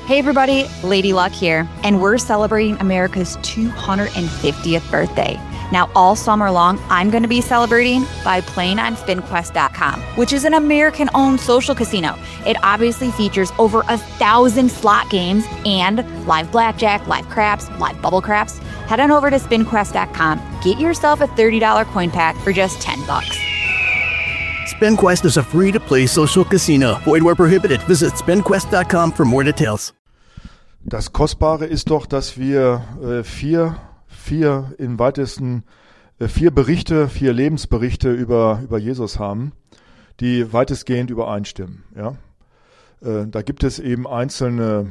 Hey everybody, Lady Luck here, and we're celebrating America's 250th birthday. Now all summer long, I'm going to be celebrating by playing on SpinQuest.com, which is an American-owned social casino. It obviously features over 1,000 slot games and live blackjack, live craps, live bubble craps. Head on over to SpinQuest.com, get yourself a $30 coin pack for just $10. SpinQuest is a free-to-play social casino. Void where prohibited. Visit SpinQuest.com for more details. Das Kostbare ist doch, dass wir vier Lebensberichte über Jesus haben, die weitestgehend übereinstimmen. Ja? Da gibt es eben einzelne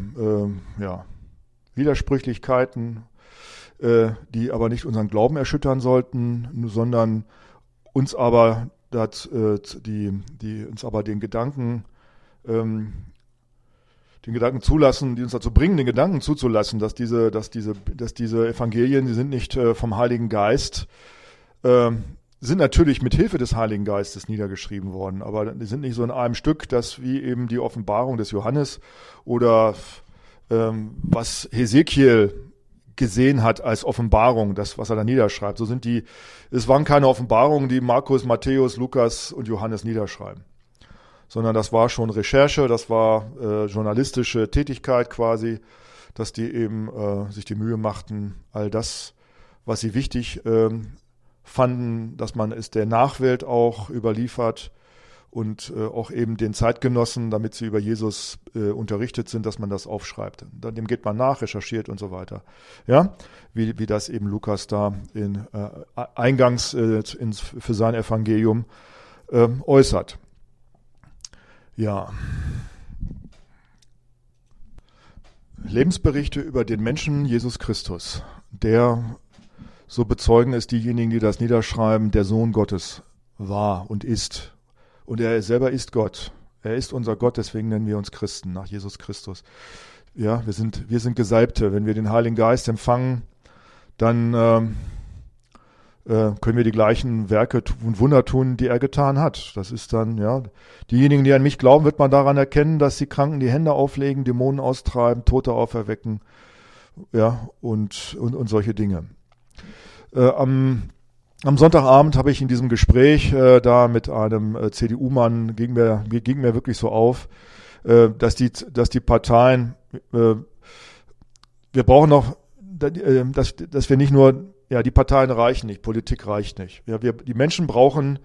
Widersprüchlichkeiten, die aber nicht unseren Glauben erschüttern sollten, sondern uns aber den Gedanken zulassen, die uns dazu bringen, den Gedanken zuzulassen, dass diese Evangelien, die sind nicht vom Heiligen Geist, sind natürlich mit Hilfe des Heiligen Geistes niedergeschrieben worden, aber die sind nicht so in einem Stück, dass wie eben die Offenbarung des Johannes oder was Hesekiel gesehen hat als Offenbarung, das, was er da niederschreibt. Es waren keine Offenbarungen, die Markus, Matthäus, Lukas und Johannes niederschreiben, sondern das war schon Recherche, das war journalistische Tätigkeit quasi, dass die eben sich die Mühe machten, all das, was sie wichtig fanden, dass man es der Nachwelt auch überliefert und auch eben den Zeitgenossen, damit sie über Jesus unterrichtet sind, dass man das aufschreibt. Dem geht man nach, recherchiert und so weiter. Ja, wie das eben Lukas da eingangs für sein Evangelium äußert. Ja. Lebensberichte über den Menschen Jesus Christus, der, so bezeugen es diejenigen, die das niederschreiben, der Sohn Gottes war und ist. Und er selber ist Gott. Er ist unser Gott, deswegen nennen wir uns Christen, nach Jesus Christus. Ja, wir sind Gesalbte. Wenn wir den Heiligen Geist empfangen, dann können wir die gleichen Werke und Wunder tun, die er getan hat. Das ist dann, ja, diejenigen, die an mich glauben, wird man daran erkennen, dass die Kranken die Hände auflegen, Dämonen austreiben, Tote auferwecken, ja, und solche Dinge. Am Sonntagabend habe ich in diesem Gespräch da mit einem CDU-Mann, ging mir wirklich so auf, dass die Parteien, wir brauchen noch, dass wir nicht nur, ja, die Parteien reichen nicht, Politik reicht nicht. Ja, die Menschen brauchen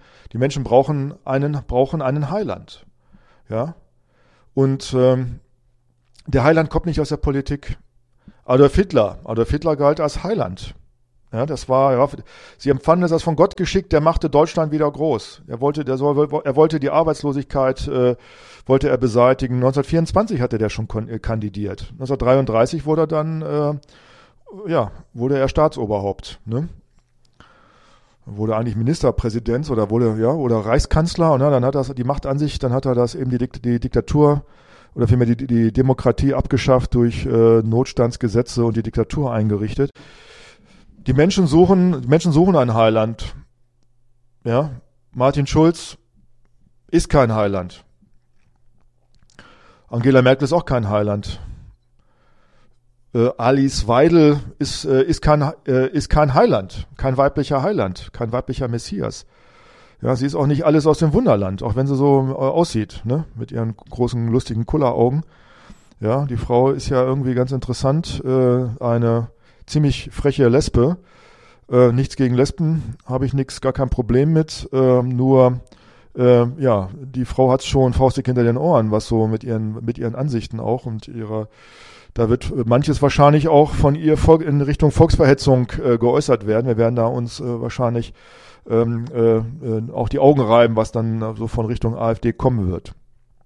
einen Heiland. Ja? Und der Heiland kommt nicht aus der Politik. Adolf Hitler galt als Heiland. Ja, sie empfanden es als von Gott geschickt, der machte Deutschland wieder groß. Er wollte die Arbeitslosigkeit wollte er beseitigen. 1924 hatte der schon kandidiert. 1933 wurde er Staatsoberhaupt, ne? Wurde eigentlich Ministerpräsident oder Reichskanzler, und dann hat er die Macht an sich, dann hat er das eben die Diktatur oder vielmehr die Demokratie abgeschafft durch Notstandsgesetze und die Diktatur eingerichtet. Die Menschen suchen ein Heiland. Ja, Martin Schulz ist kein Heiland. Angela Merkel ist auch kein Heiland. Alice Weidel ist kein Heiland, kein weiblicher Heiland, kein weiblicher Messias. Ja, sie ist auch nicht alles aus dem Wunderland, auch wenn sie so aussieht, ne, mit ihren großen lustigen Kulleraugen. Ja, die Frau ist ja irgendwie ganz interessant, eine ziemlich freche Lesbe. Nichts gegen Lesben, habe ich gar kein Problem mit. Nur die Frau hat schon faustig hinter den Ohren, was so mit ihren Ansichten auch und da wird manches wahrscheinlich auch von ihr in Richtung Volksverhetzung geäußert werden. Wir werden da uns wahrscheinlich auch die Augen reiben, was dann so von Richtung AfD kommen wird.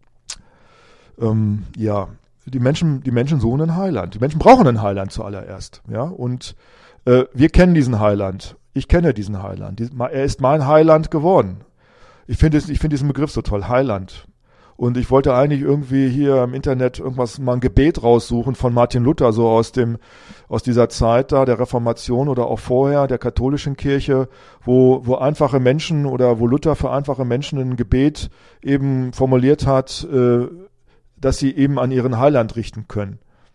Die Menschen suchen einen Heiland. Die Menschen brauchen einen Heiland zuallererst. Ja, und wir kennen diesen Heiland. Ich kenne diesen Heiland. Er ist mein Heiland geworden. Ich finde diesen Begriff so toll, Heiland. Und ich wollte eigentlich irgendwie hier im Internet mal ein Gebet raussuchen von Martin Luther, so aus dieser Zeit da, der Reformation oder auch vorher, der katholischen Kirche, wo einfache Menschen oder wo Luther für einfache Menschen ein Gebet eben formuliert hat, dass sie eben an ihren Heiland richten können.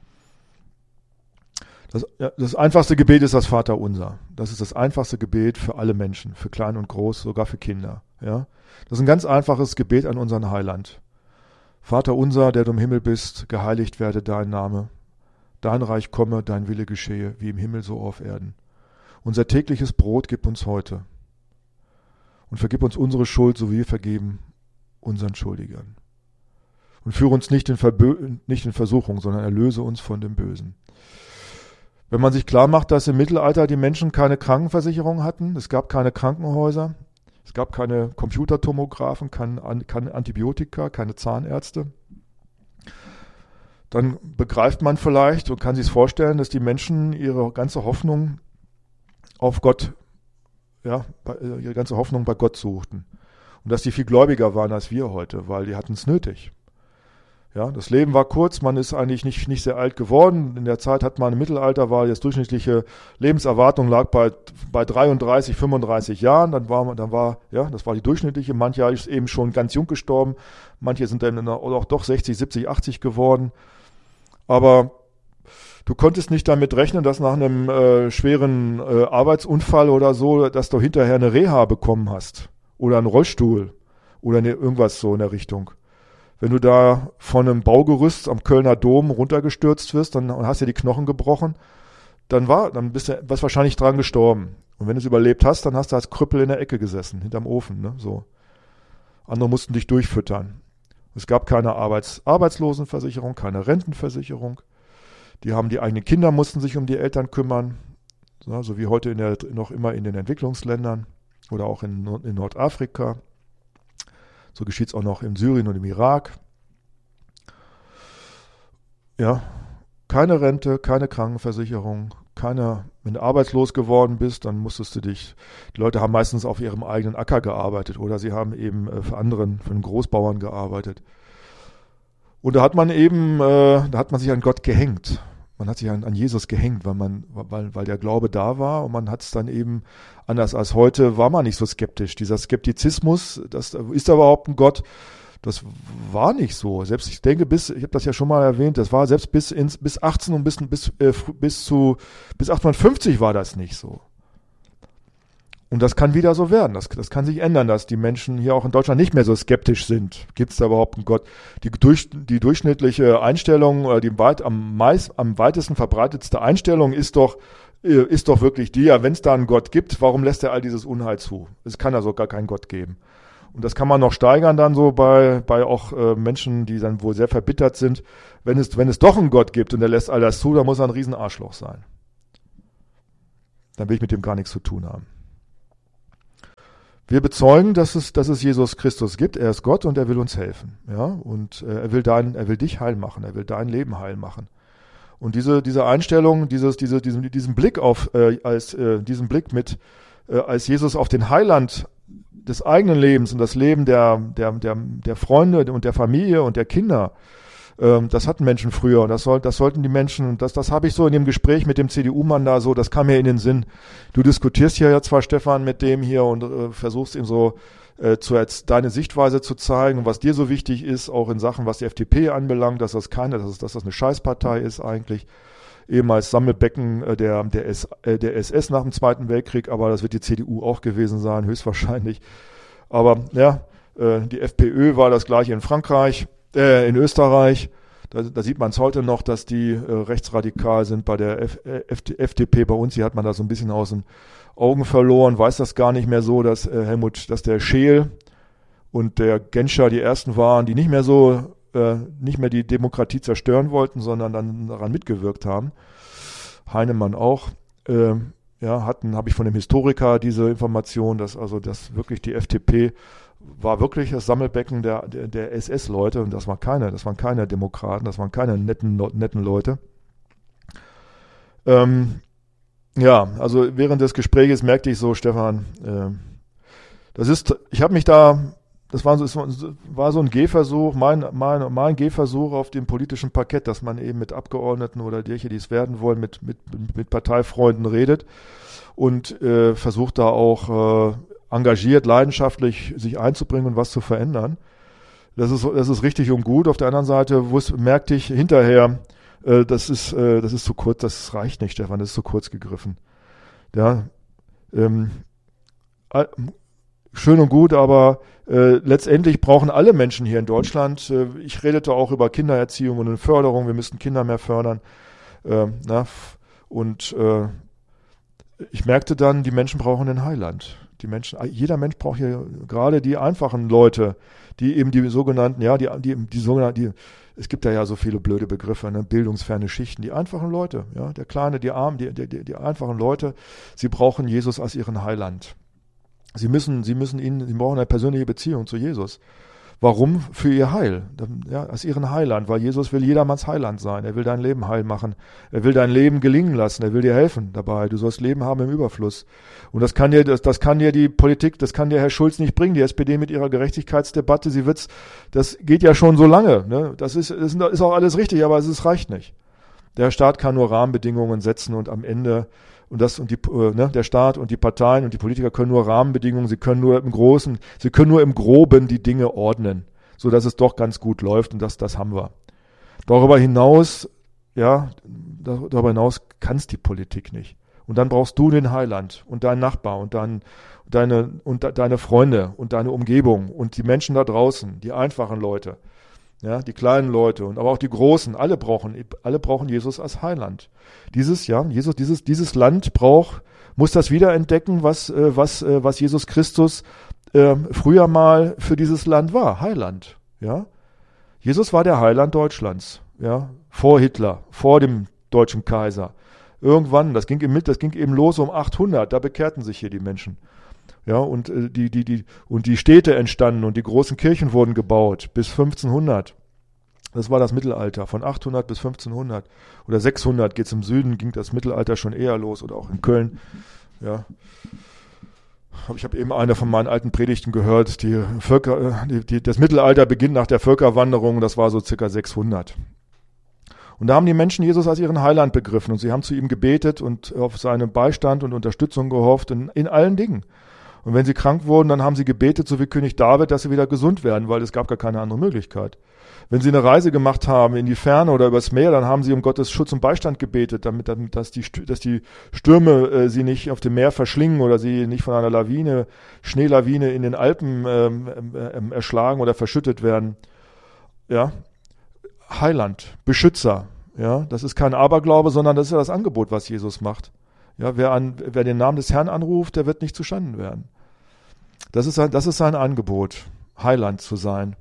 Das einfachste Gebet ist das Vaterunser. Das ist das einfachste Gebet für alle Menschen, für klein und groß, sogar für Kinder. Ja? Das ist ein ganz einfaches Gebet an unseren Heiland. Vaterunser, der du im Himmel bist, geheiligt werde dein Name. Dein Reich komme, dein Wille geschehe, wie im Himmel so auf Erden. Unser tägliches Brot gib uns heute. Und vergib uns unsere Schuld, so wie wir vergeben unseren Schuldigern. Und führe uns nicht in Versuchung, sondern erlöse uns von dem Bösen. Wenn man sich klar macht, dass im Mittelalter die Menschen keine Krankenversicherung hatten, es gab keine Krankenhäuser, es gab keine Computertomographen, keine Antibiotika, keine Zahnärzte, dann begreift man vielleicht und kann sich vorstellen, dass die Menschen ihre ganze Hoffnung auf Gott, ihre ganze Hoffnung bei Gott suchten. Und dass die viel gläubiger waren als wir heute, weil die hatten es nötig. Ja, das Leben war kurz, man ist eigentlich nicht sehr alt geworden. In der Zeit hat man im Mittelalter, war das durchschnittliche Lebenserwartung lag bei 33, 35 Jahren. Das war die durchschnittliche. Manche ist eben schon ganz jung gestorben. Manche sind dann auch doch 60, 70, 80 geworden. Aber du konntest nicht damit rechnen, dass nach einem schweren Arbeitsunfall oder so, dass du hinterher eine Reha bekommen hast. Oder einen Rollstuhl. Oder irgendwas so in der Richtung. Wenn du da von einem Baugerüst am Kölner Dom runtergestürzt wirst, dann hast du dir die Knochen gebrochen, dann bist du wahrscheinlich dran gestorben. Und wenn du es überlebt hast, dann hast du als Krüppel in der Ecke gesessen, hinterm Ofen. Ne? So. Andere mussten dich durchfüttern. Es gab keine Arbeitslosenversicherung, keine Rentenversicherung. Die eigenen Kinder mussten sich um die Eltern kümmern, so wie heute noch immer in den Entwicklungsländern oder auch in Nordafrika. So geschieht es auch noch in Syrien und im Irak. Ja, keine Rente, keine Krankenversicherung, wenn du arbeitslos geworden bist, dann musstest du die Leute haben meistens auf ihrem eigenen Acker gearbeitet oder sie haben eben für den Großbauern gearbeitet. Und da hat man sich an Gott gehängt. Man hat sich an Jesus gehängt, weil der Glaube da war und man hat es dann eben, anders als heute, war man nicht so skeptisch. Dieser Skeptizismus, ist da überhaupt ein Gott? Das war nicht so. Selbst ich denke, ich habe das ja schon mal erwähnt, das war selbst bis 18 und bis 1850 war das nicht so. Und das kann wieder so werden. Das kann sich ändern, dass die Menschen hier auch in Deutschland nicht mehr so skeptisch sind. Gibt es da überhaupt einen Gott? Die durchschnittliche Einstellung, die am weitesten verbreitetste Einstellung ist doch wirklich die, ja, wenn es da einen Gott gibt, warum lässt er all dieses Unheil zu? Es kann also gar keinen Gott geben. Und das kann man noch steigern dann so bei auch Menschen, die dann wohl sehr verbittert sind. Wenn es doch einen Gott gibt und er lässt all das zu, dann muss er ein Riesenarschloch sein. Dann will ich mit dem gar nichts zu tun haben. Wir bezeugen, dass es Jesus Christus gibt. Er ist Gott und er will uns helfen. Ja? Und er will dich heil machen. Er will dein Leben heil machen. Und diese Einstellung, diesen Blick als Jesus auf den Heiland des eigenen Lebens und das Leben der Freunde und der Familie und der Kinder, das hatten Menschen früher und das sollten die Menschen, das habe ich so in dem Gespräch mit dem CDU-Mann da so, das kam mir in den Sinn. Du diskutierst hier ja zwar, Stefan, mit dem hier und versuchst ihm so deine Sichtweise zu zeigen, was dir so wichtig ist, auch in Sachen, was die FDP anbelangt, dass das eine Scheißpartei ist eigentlich, ehemals Sammelbecken der SS nach dem Zweiten Weltkrieg, aber das wird die CDU auch gewesen sein, höchstwahrscheinlich. Aber ja, die FPÖ war das gleiche in Frankreich, in Österreich. Da sieht man es heute noch, dass die rechtsradikal sind. Bei der FDP bei uns, hier hat man das so ein bisschen aus den Augen verloren, weiß das gar nicht mehr so, dass dass der Scheel und der Genscher die ersten waren, die nicht mehr die Demokratie zerstören wollten, sondern dann daran mitgewirkt haben. Heinemann auch. Habe ich von dem Historiker diese Information, dass wirklich die FDP war wirklich das Sammelbecken der SS-Leute und das waren keine Demokraten, das waren keine netten Leute. Also während des Gesprächs merkte ich so, Stefan, das war so ein Gehversuch, mein Gehversuch auf dem politischen Parkett, dass man eben mit Abgeordneten oder die es werden wollen, mit Parteifreunden redet und versucht da auch engagiert, leidenschaftlich sich einzubringen und was zu verändern. Das ist richtig und gut. Auf der anderen Seite merkte ich hinterher, das ist zu kurz, das reicht nicht, Stefan, das ist zu kurz gegriffen. Ja, schön und gut, aber letztendlich brauchen alle Menschen hier in Deutschland, ich redete auch über Kindererziehung und Förderung, wir müssten Kinder mehr fördern. Ich merkte dann, die Menschen brauchen den Heiland. Jeder Mensch braucht hier gerade die einfachen Leute, die eben die sogenannten, es gibt ja so viele blöde Begriffe, ne, bildungsferne Schichten, die einfachen Leute, ja, der Kleine, die Armen, die einfachen Leute, sie brauchen Jesus als ihren Heiland. Sie brauchen eine persönliche Beziehung zu Jesus. Warum? Für ihr Heil, ja, als ihren Heiland, weil Jesus will jedermanns Heiland sein. Er will dein Leben heil machen. Er will dein Leben gelingen lassen. Er will dir helfen dabei. Du sollst Leben haben im Überfluss. Und das kann dir die Politik, das kann dir Herr Schulz nicht bringen. Die SPD mit ihrer Gerechtigkeitsdebatte, das geht ja schon so lange, ne? Das ist auch alles richtig, aber es reicht nicht. Der Staat kann nur Rahmenbedingungen setzen und am Ende der Staat und die Parteien und die Politiker können nur Rahmenbedingungen, sie können nur im Groben die Dinge ordnen, so dass es doch ganz gut läuft und das haben wir. Darüber hinaus kann es die Politik nicht. Und dann brauchst du den Heiland und deinen Nachbar und deine Freunde und deine Umgebung und die Menschen da draußen, die einfachen Leute. Ja, die kleinen Leute aber auch die Großen, alle brauchen Jesus als Heiland. Dieses Land muss das wiederentdecken, was Jesus Christus früher mal für dieses Land war, Heiland. Ja, Jesus war der Heiland Deutschlands, ja, vor Hitler, vor dem deutschen Kaiser. Irgendwann, das ging eben los um 800, da bekehrten sich hier die Menschen. Ja, und die Städte entstanden und die großen Kirchen wurden gebaut bis 1500. Das war das Mittelalter, von 800 bis 1500 oder 600 geht's im Süden, ging das Mittelalter schon eher los oder auch in Köln. Ja. Ich habe eben eine von meinen alten Predigten gehört, das Mittelalter beginnt nach der Völkerwanderung, das war so circa 600. Und da haben die Menschen Jesus als ihren Heiland begriffen und sie haben zu ihm gebetet und auf seinen Beistand und Unterstützung gehofft in allen Dingen. Und wenn sie krank wurden, dann haben sie gebetet, so wie König David, dass sie wieder gesund werden, weil es gab gar keine andere Möglichkeit. Wenn sie eine Reise gemacht haben in die Ferne oder übers Meer, dann haben sie um Gottes Schutz und Beistand gebetet, dass die Stürme sie nicht auf dem Meer verschlingen oder sie nicht von einer Schneelawine in den Alpen erschlagen oder verschüttet werden. Ja, Heiland, Beschützer. Ja, das ist kein Aberglaube, sondern das ist ja das Angebot, was Jesus macht. Ja, wer den Namen des Herrn anruft, der wird nicht zustande werden. Das ist sein Angebot, Heiland zu sein.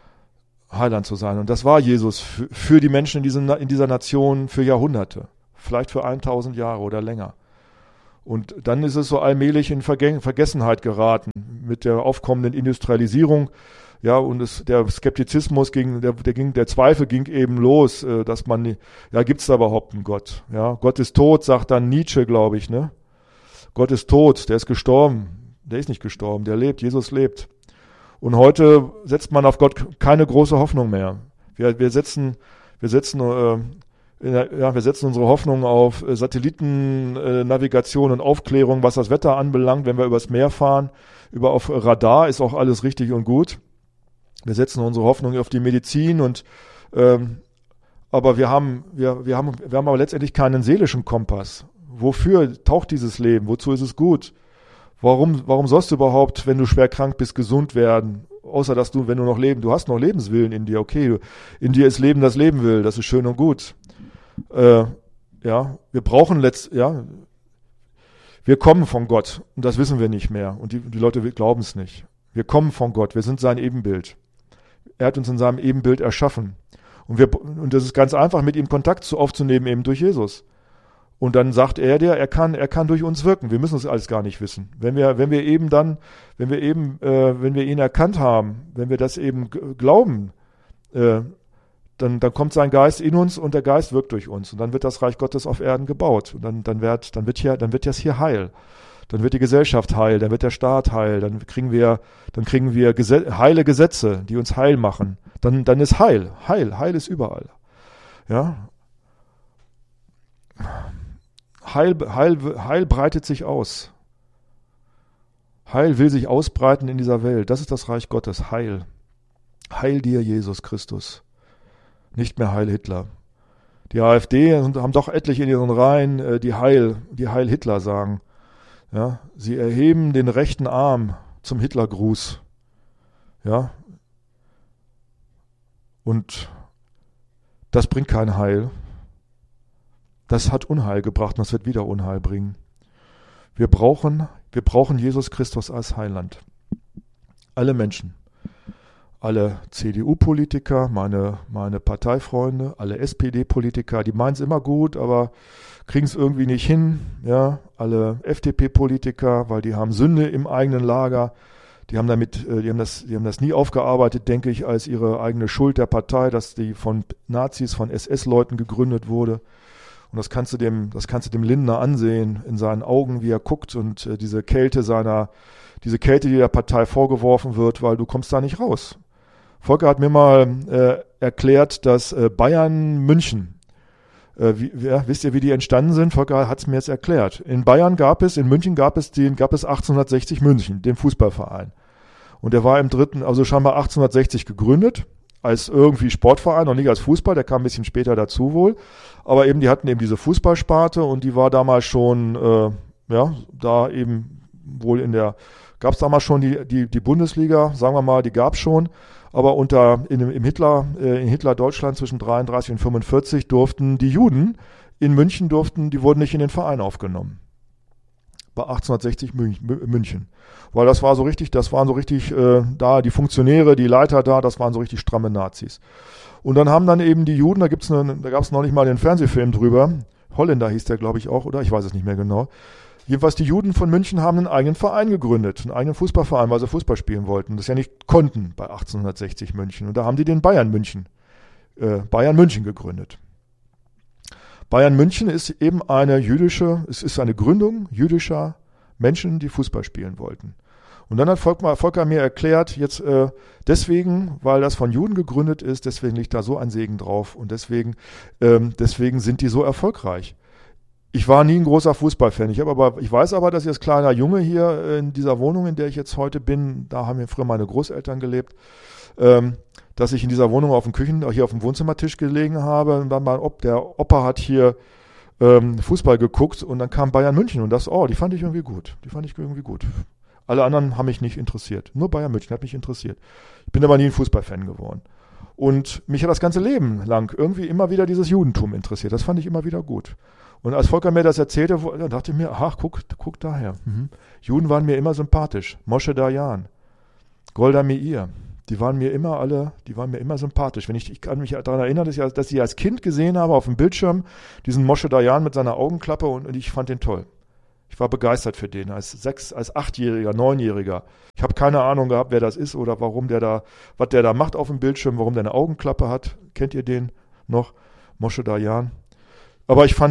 Und das war Jesus für die Menschen in dieser Nation für Jahrhunderte. Vielleicht für 1000 Jahre oder länger. Und dann ist es so allmählich in Vergessenheit geraten mit der aufkommenden Industrialisierung. Ja, und der Skeptizismus der Zweifel ging eben los, dass gibt's da überhaupt einen Gott? Ja, Gott ist tot, sagt dann Nietzsche, glaube ich, ne? Gott ist tot, der ist gestorben. Der ist nicht gestorben, der lebt, Jesus lebt. Und heute setzt man auf Gott keine große Hoffnung mehr. Wir setzen unsere Hoffnung auf Satellitennavigation und Aufklärung, was das Wetter anbelangt, wenn wir übers Meer fahren. Auf Radar ist auch alles richtig und gut. Wir setzen unsere Hoffnung auf die Medizin aber wir haben aber letztendlich keinen seelischen Kompass. Wofür taucht dieses Leben? Wozu ist es gut? Warum sollst du überhaupt, wenn du schwer krank bist, gesund werden? Außer dass du du hast noch Lebenswillen in dir. Okay, in dir ist Leben, das Leben will. Das ist schön und gut. Wir brauchen wir kommen von Gott und das wissen wir nicht mehr. Und die Leute glauben es nicht. Wir kommen von Gott. Wir sind sein Ebenbild. Er hat uns in seinem Ebenbild erschaffen. Und das ist ganz einfach, mit ihm Kontakt aufzunehmen, eben durch Jesus. Und dann sagt er dir, er kann durch uns wirken. Wir müssen es alles gar nicht wissen. Wenn wir ihn erkannt haben, wenn wir das eben glauben, dann kommt sein Geist in uns und der Geist wirkt durch uns. Und dann wird das Reich Gottes auf Erden gebaut. Und dann wird das hier heil. Dann wird die Gesellschaft heil, dann wird der Staat heil, dann kriegen wir heile Gesetze, die uns heil machen. Dann ist Heil ist überall. Ja. Heil breitet sich aus. Heil will sich ausbreiten in dieser Welt. Das ist das Reich Gottes. Heil. Heil dir, Jesus Christus. Nicht mehr Heil Hitler. Die AfD haben doch etliche in ihren Reihen, die Heil Hitler sagen. Ja, sie erheben den rechten Arm zum Hitlergruß. Ja. Und das bringt kein Heil. Das hat Unheil gebracht und das wird wieder Unheil bringen. Wir brauchen Jesus Christus als Heiland. Alle Menschen. Alle CDU-Politiker, meine Parteifreunde, alle SPD-Politiker, die meinen es immer gut, aber kriegen es irgendwie nicht hin. Ja, alle FDP-Politiker, weil die haben Sünde im eigenen Lager. Die haben das nie aufgearbeitet, denke ich, als ihre eigene Schuld der Partei, dass die von Nazis, von SS-Leuten gegründet wurde. Und das kannst du dem Lindner ansehen, in seinen Augen, wie er guckt und diese Kälte, die der Partei vorgeworfen wird, weil du kommst da nicht raus. Volker hat mir mal erklärt, dass Bayern München, wisst ihr, wie die entstanden sind? Volker hat es mir jetzt erklärt. In München gab es 1860 München, den Fußballverein. Und der war also scheinbar 1860 gegründet, als irgendwie Sportverein, noch nicht als Fußball, der kam ein bisschen später dazu wohl. Aber eben, die hatten eben diese Fußballsparte und die war damals schon, da eben wohl gab es damals schon die Bundesliga, sagen wir mal, die gab es schon. Aber in Hitler Deutschland zwischen 33 und 45 durften die Juden in München die wurden nicht in den Verein aufgenommen. Bei 1860 München. Weil das waren so richtig da, die Funktionäre, die Leiter da, das waren so richtig stramme Nazis. Und dann haben dann eben die Juden, da gab es noch nicht mal den Fernsehfilm drüber, Holländer hieß der, glaube ich, auch, oder? Ich weiß es nicht mehr genau. Jedenfalls die Juden von München haben einen eigenen Verein gegründet, einen eigenen Fußballverein, weil sie Fußball spielen wollten. Das ja nicht konnten bei 1860 München. Und da haben die den Bayern München gegründet. Bayern München ist eben es ist eine Gründung jüdischer Menschen, die Fußball spielen wollten. Und dann hat Volker mir erklärt, jetzt deswegen, weil das von Juden gegründet ist, deswegen liegt da so ein Segen drauf und deswegen sind die so erfolgreich. Ich war nie ein großer Fußballfan. Ich weiß aber, dass ich als kleiner Junge hier in dieser Wohnung, in der ich jetzt heute bin, da haben früher meine Großeltern gelebt, dass ich in dieser Wohnung hier auf dem Wohnzimmertisch gelegen habe und dann der Opa hat hier Fußball geguckt und dann kam Bayern München und die fand ich irgendwie gut. Alle anderen haben mich nicht interessiert. Nur Bayern München hat mich interessiert. Ich bin aber nie ein Fußballfan geworden. Und mich hat das ganze Leben lang irgendwie immer wieder dieses Judentum interessiert. Das fand ich immer wieder gut. Und als Volker mir das erzählte, dann dachte ich mir, ach, guck daher. Juden waren mir immer sympathisch. Moshe Dayan, Golda Meir, die waren mir immer sympathisch. Ich kann mich daran erinnern, dass ich als Kind gesehen habe auf dem Bildschirm diesen Moshe Dayan mit seiner Augenklappe und ich fand den toll. Ich war begeistert für den, als 8-Jähriger, 9-Jähriger. Ich habe keine Ahnung gehabt, wer das ist oder was der da macht auf dem Bildschirm, warum der eine Augenklappe hat. Kennt ihr den noch? Moshe Dayan. Aber da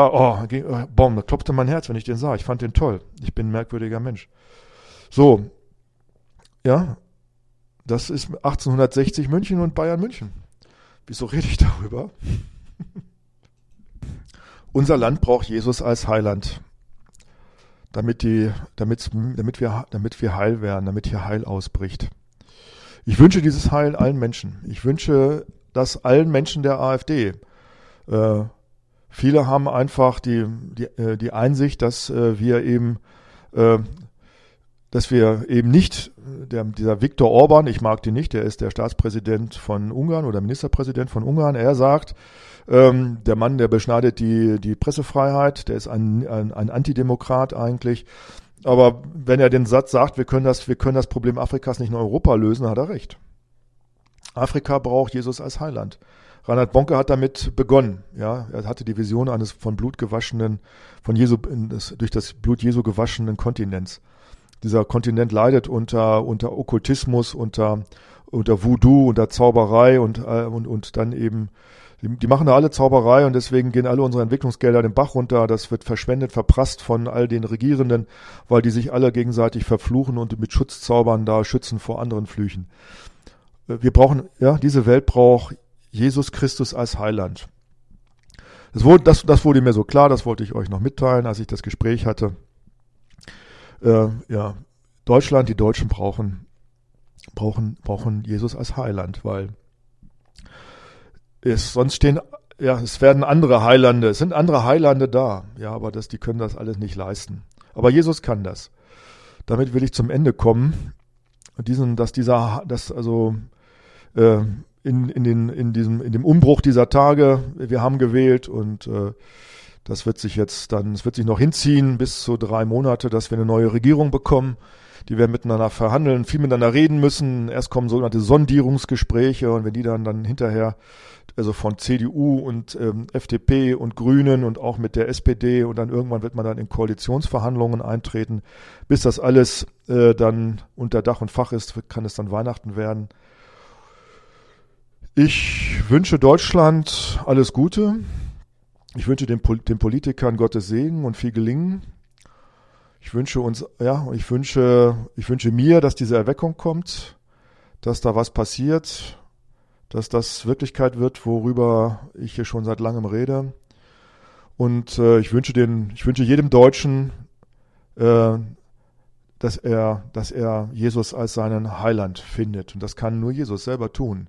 klopfte mein Herz, wenn ich den sah. Ich fand den toll. Ich bin ein merkwürdiger Mensch. So, ja, das ist 1860 München und Bayern München. Wieso rede ich darüber? Unser Land braucht Jesus als Heiland, damit wir heil werden, damit hier Heil ausbricht. Ich wünsche dieses Heil allen Menschen. Ich wünsche das allen Menschen der AfD. Viele haben einfach die Einsicht, dass wir eben nicht, dieser Viktor Orban, ich mag den nicht, der ist der Staatspräsident von Ungarn oder Ministerpräsident von Ungarn, er sagt, der Mann, der beschneidet die Pressefreiheit, der ist ein Antidemokrat eigentlich, aber wenn er den Satz sagt, wir können das Problem Afrikas nicht in Europa lösen, hat er recht. Afrika braucht Jesus als Heiland. Reinhard Bonke hat damit begonnen. Ja, er hatte die Vision eines durch das Blut Jesu gewaschenen Kontinents. Dieser Kontinent leidet unter Okkultismus, unter Voodoo, unter Zauberei und dann eben, die machen da alle Zauberei und deswegen gehen alle unsere Entwicklungsgelder den Bach runter. Das wird verschwendet, verprasst von all den Regierenden, weil die sich alle gegenseitig verfluchen und mit Schutzzaubern da schützen vor anderen Flüchen. Diese Welt braucht Jesus Christus als Heiland. Das wurde mir so klar, das wollte ich euch noch mitteilen, als ich das Gespräch hatte. Deutschland, die Deutschen brauchen Jesus als Heiland, weil sonst stehen es werden andere Heilande, es sind andere Heilande da. Ja, aber die können das alles nicht leisten. Aber Jesus kann das. Damit will ich zum Ende kommen. In dem Umbruch dieser Tage, wir haben gewählt und es wird sich noch hinziehen bis zu 3 Monate, dass wir eine neue Regierung bekommen. Die werden miteinander verhandeln, viel miteinander reden müssen. Erst kommen sogenannte Sondierungsgespräche und wenn die dann hinterher, also von CDU und FDP und Grünen und auch mit der SPD und dann irgendwann wird man dann in Koalitionsverhandlungen eintreten. Bis das alles dann unter Dach und Fach ist, kann es dann Weihnachten werden. Ich wünsche Deutschland alles Gute. Ich wünsche den Politikern Gottes Segen und viel Gelingen. Ich wünsche mir, dass diese Erweckung kommt, dass da was passiert, dass das Wirklichkeit wird, worüber ich hier schon seit langem rede. Und ich wünsche jedem Deutschen, dass er Jesus als seinen Heiland findet. Und das kann nur Jesus selber tun.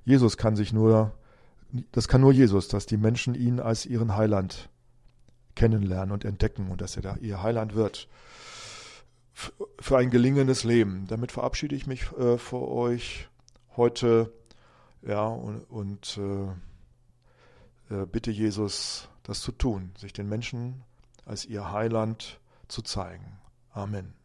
Das kann nur Jesus, dass die Menschen ihn als ihren Heiland kennenlernen und entdecken und dass er da ihr Heiland wird für ein gelingendes Leben. Damit verabschiede ich mich vor euch heute, ja, und bitte Jesus, das zu tun, sich den Menschen als ihr Heiland zu zeigen. Amen.